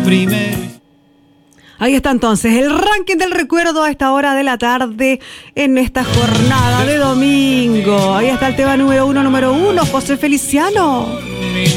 primero. Ahí está entonces el ranking del recuerdo a esta hora de la tarde en esta jornada de domingo. Ahí está el tema número uno, José Feliciano.